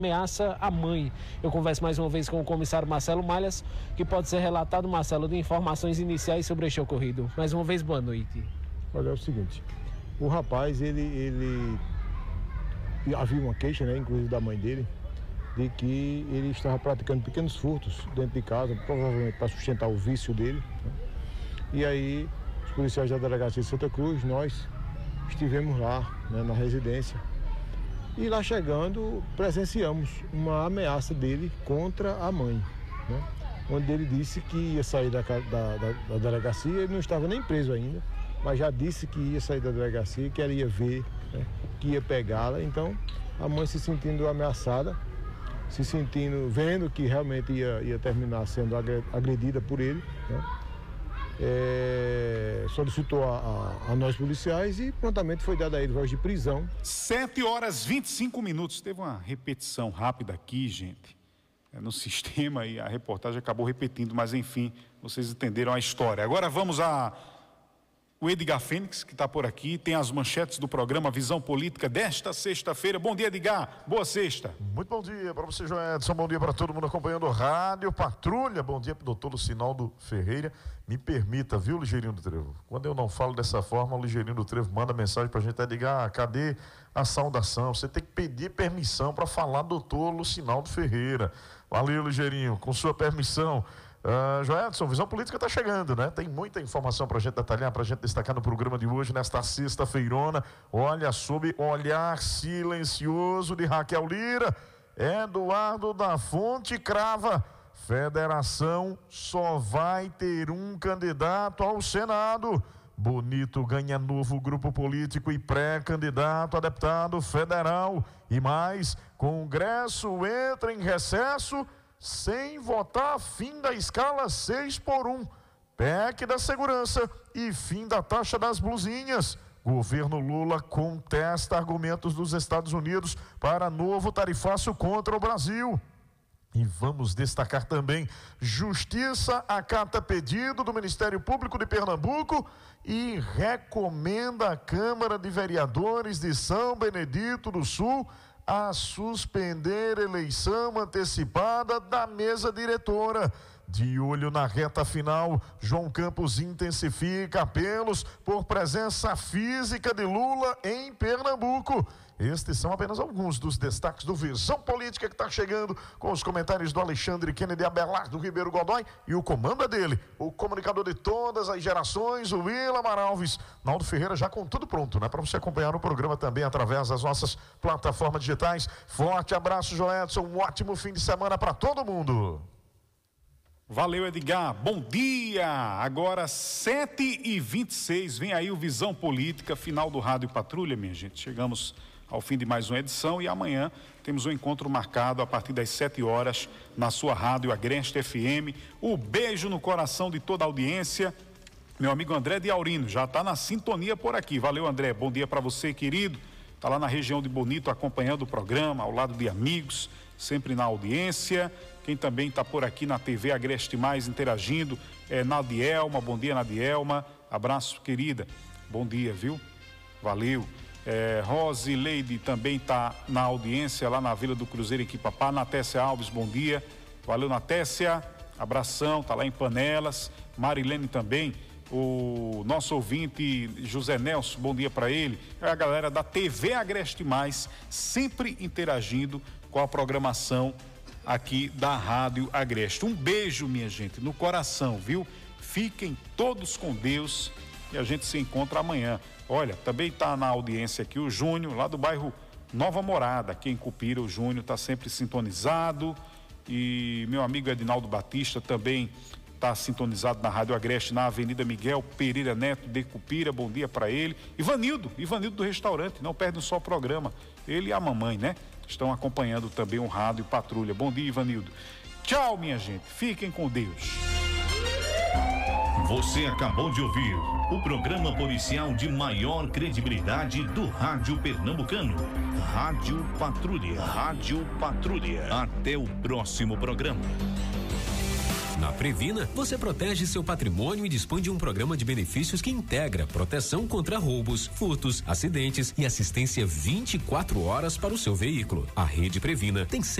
ameaça à mãe. Eu converso mais uma vez com o comissário Marcelo Malhas, que pode ser relatado, Marcelo, de informações iniciais sobre este ocorrido. Mais uma vez, boa noite. Olha, é o seguinte, o rapaz, ele havia uma queixa, né, inclusive da mãe dele, de que ele estava praticando pequenos furtos dentro de casa, provavelmente para sustentar o vício dele, né? E aí, os policiais da delegacia de Santa Cruz, nós estivemos lá, né, na residência. E lá chegando, presenciamos uma ameaça dele contra a mãe, né? Onde ele disse que ia sair da delegacia, ele não estava nem preso ainda, mas já disse que ia sair da delegacia, que ela ia ver, né, que ia pegá-la. Então, a mãe se sentindo ameaçada, vendo que realmente ia terminar sendo agredida por ele, né? Solicitou a nós policiais e prontamente foi dada a ele voz de prisão. 7h25. Teve uma repetição rápida aqui, gente, no sistema, e a reportagem acabou repetindo, mas enfim, vocês entenderam a história. Agora vamos o Edgar Fênix, que está por aqui, tem as manchetes do programa Visão Política desta sexta-feira. Bom dia, Edgar. Boa sexta. Muito bom dia para você, Joedson. Bom dia para todo mundo acompanhando o Rádio Patrulha. Bom dia para o doutor Lucinaldo Ferreira. Me permita, viu, Ligeirinho do Trevo? Quando eu não falo dessa forma, o Ligeirinho do Trevo manda mensagem para a gente, Edgar, cadê a saudação? Você tem que pedir permissão para falar doutor Lucinaldo Ferreira. Valeu, Ligeirinho, com sua permissão. Joedson, Visão Política está chegando, né? Tem muita informação para a gente detalhar, para a gente destacar no programa de hoje, nesta sexta-feirona. Olha, sob olhar silencioso de Raquel Lira, Eduardo da Fonte crava: federação só vai ter um candidato ao Senado. Bonito ganha novo grupo político e pré-candidato a deputado federal. E mais, Congresso entra em recesso sem votar fim da escala 6x1, PEC da segurança e fim da taxa das blusinhas. Governo Lula contesta argumentos dos Estados Unidos para novo tarifácio contra o Brasil. E vamos destacar também: Justiça acata pedido do Ministério Público de Pernambuco e recomenda à Câmara de Vereadores de São Benedito do Sul a suspender eleição antecipada da mesa diretora. De olho na reta final, João Campos intensifica apelos por presença física de Lula em Pernambuco. Estes são apenas alguns dos destaques do Visão Política, que está chegando com os comentários do Alexandre Kennedy, Abelardo Ribeiro Godoy, e o comando é dele, o comunicador de todas as gerações, o Willamar Alves. Naldo Ferreira já com tudo pronto, né? Para você acompanhar o programa também através das nossas plataformas digitais. Forte abraço, Joedson, um ótimo fim de semana para todo mundo. Valeu, Edgar. Bom dia! Agora 7h26, vem aí o Visão Política, final do Rádio Patrulha, minha gente. Chegamos ao fim de mais uma edição e amanhã temos um encontro marcado a partir das 7 horas na sua rádio Agreste FM. O beijo no coração de toda a audiência. Meu amigo André de Aurino já está na sintonia por aqui. Valeu, André. Bom dia para você, querido. Está lá na região de Bonito acompanhando o programa, ao lado de amigos, sempre na audiência. Quem também está por aqui na TV Agreste Mais interagindo é Nadielma. Bom dia, Nadielma. Abraço, querida. Bom dia, viu? Valeu. Rose Leide também está na audiência lá na Vila do Cruzeiro em Quipapá. Natécia Alves, bom dia. Valeu, Natécia. Abração, está lá em Panelas. Marilene também. O nosso ouvinte José Nelson, bom dia para ele. É a galera da TV Agreste Mais, sempre interagindo com a programação aqui da Rádio Agreste. Um beijo, minha gente, no coração, viu? Fiquem todos com Deus e a gente se encontra amanhã. Olha, também está na audiência aqui o Júnior, lá do bairro Nova Morada, aqui em Cupira. O Júnior está sempre sintonizado. E meu amigo Edinaldo Batista também está sintonizado na Rádio Agreste, na Avenida Miguel Pereira Neto de Cupira. Bom dia para ele. Ivanildo do restaurante, não perde um só programa. Ele e a mamãe, né? Estão acompanhando também o Rádio Patrulha. Bom dia, Ivanildo. Tchau, minha gente. Fiquem com Deus. Você acabou de ouvir o programa policial de maior credibilidade do rádio pernambucano. Rádio Patrulha. Rádio Patrulha. Até o próximo programa. Na Previna, você protege seu patrimônio e dispõe de um programa de benefícios que integra proteção contra roubos, furtos, acidentes e assistência 24 horas para o seu veículo. A Rede Previna tem